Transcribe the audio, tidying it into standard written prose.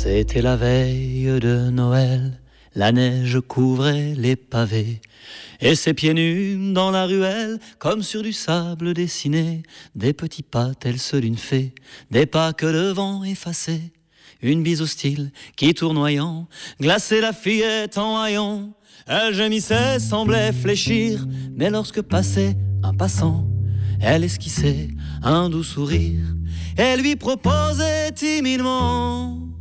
C'était la veille de Noël, la neige couvrait les pavés, et ses pieds nus dans la ruelle, comme sur du sable dessiné, des petits pas tels ceux d'une fée, des pas que le vent effaçait, une bise hostile qui tournoyant, glaçait la fillette en haillons. Elle gémissait, semblait fléchir, mais lorsque passait un passant, elle esquissait un doux sourire, et lui proposait timidement: